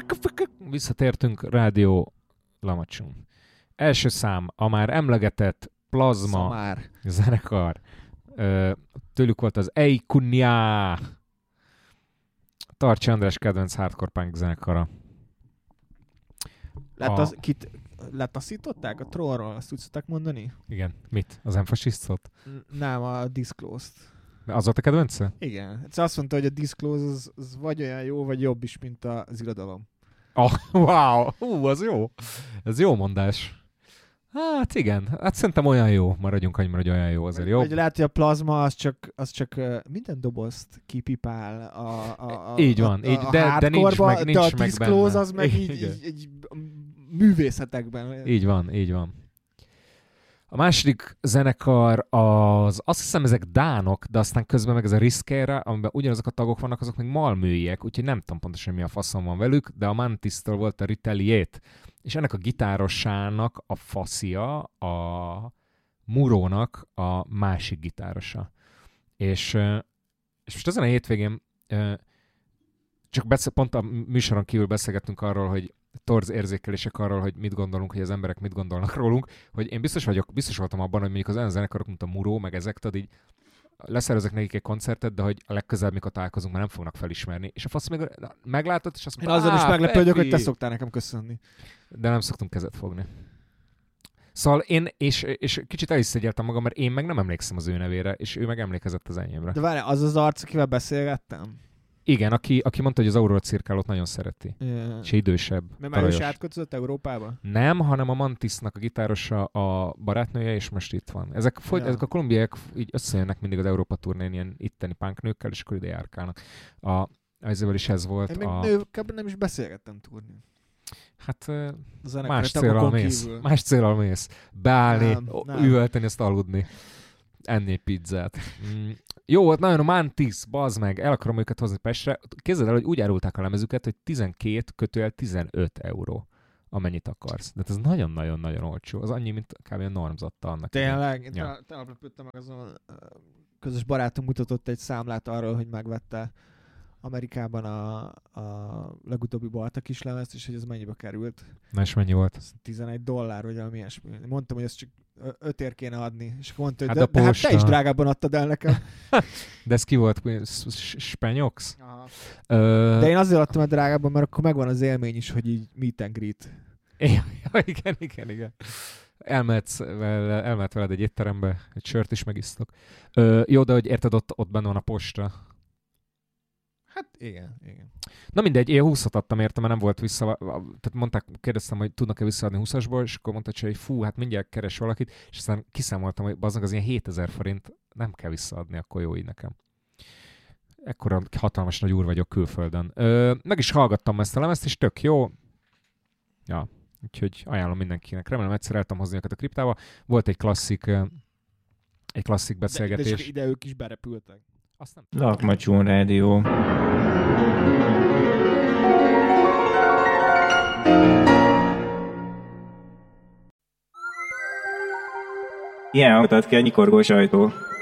Visszatértünk, Rádió Lamacsunk. Első szám, a már emlegetett Plazma zenekar. Tőlük volt az Ei Kunya. Tarcsi András kedvenc hardcore punk zenekara. Letaszították a trollról, azt úgy szokták mondani? Igen. Mit? Az Enfasisztot? Nem, a Disclosed-t. Az volt a kedvence? Igen. Ez azt mondta, hogy a Disclosed az vagy olyan jó, vagy jobb is, mint az irodalom. Wow! Az jó. Ez jó mondás. Hát igen, hát szerintem olyan jó. Maradjunk annyi, hogy olyan jó, azért jó. Vagy lehet, hogy a Plazma az csak minden dobozt kipipál így van, de nincs meg benne. De a Disclose az meg így művészetekben. Így van. A második zenekar az, azt hiszem ezek dánok, de aztán közben meg ez a Riskera, amiben ugyanazok a tagok vannak, azok még malműiek, úgyhogy nem tudom pontosan mi a faszom van velük, de a Mantis-től volt a Retaliate, és ennek a gitárosának a faszia a Murónak a másik gitárosa. És most ezen a hétvégén csak pont a műsoron kívül beszélgettünk arról, hogy torz érzékelések arról, hogy mit gondolunk, hogy az emberek mit gondolnak rólunk, hogy én biztos voltam abban, hogy mondjuk az olyan zenekarok, mint a Muró, meg ezek, tudod így leszervezek nekik egy koncertet, de hogy a legközelebb, mikor találkozunk, már nem fognak felismerni. És a fasz még meglátod, és azt mondta, én azon is meglepődök, hogy te szoktál nekem köszönni. De nem szoktunk kezet fogni. Szóval én, és kicsit el is szégyeltem magam, mert én meg nem emlékszem az ő nevére, és ő meg emlékezett az enyémre. De várj, az az arc, akivel beszélgettem? Igen, aki mondta, hogy az Aurora Cirkálót nagyon szereti. Yeah. És idősebb. Mert már ő is átköltözött Európába? Nem, hanem a Mantisnak a gitárosa a barátnője, és most itt van. Ezek a kolumbiaiak így összejönnek mindig az Európa turnén ilyen itteni punknőkkel, és akkor ide járkálnak. Ezzel is ez volt. Én még nőkkel nem is beszélgettem turni. Hát más célral mész. Beállni, üvölteni, azt aludni. Enni pizzát. Jó volt, nagyon a Mantis, bazd meg, el akarom őket hozni Pestre. Képzeld el, hogy úgy árulták a lemezüket, hogy 12-15 euró, amennyit akarsz. De ez nagyon-nagyon-nagyon olcsó. Az annyi, mint kb. A normzatta annak. Tényleg? Ja. Tegnap lepődtem meg azon, közös barátom mutatott egy számlát arról, hogy megvette Amerikában a legutóbbi Balta kislemezt, és hogy ez mennyibe került. Na és mennyi volt? $11, vagy valami ilyesmi. Mondtam, hogy ezt csak 5 ér kéne adni, és mondta, hogy de hát te is drágábban adtad el nekem. De ez ki volt? Spenyox? De én azért adtam el drágábban, mert akkor megvan az élmény is, hogy így meet and greet. Igen. Elmehetsz veled egy étterembe, egy sört is megisztok. Jó, de hogy érted, ott benne van a posta. Hát igen. Na mindegy, én 20-at adtam érte, mert nem volt vissza, tehát kérdeztem, hogy tudnak-e visszaadni 20-asból, és akkor mondta, hogy fú, hát mindjárt keres valakit, és aztán kiszámoltam, hogy bazdmeg az ilyen 7000 forint nem kell visszaadni, akkor jó így nekem. Ekkora hatalmas nagy úr vagyok külföldön. Meg is hallgattam ezt a lemezt, és tök jó. Ja, úgyhogy ajánlom mindenkinek. Remélem egyszer el tudom hozni őket a kriptába. Volt egy klasszik beszélgetés. De ide ők is berepültek. Lakmacsún Rádió. Ilyen hangzott ki a nyikorgós ajtó.